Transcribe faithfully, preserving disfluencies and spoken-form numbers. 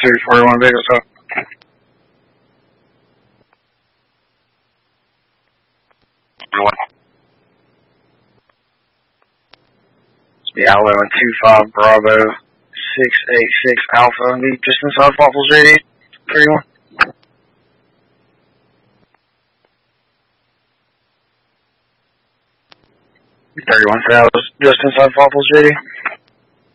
two forty-one Vegas up. Yeah, eleven two five Bravo six eight six Alpha. Need just inside Waffles ready. thirty-one. thirty-one thousand just inside Waffles ready.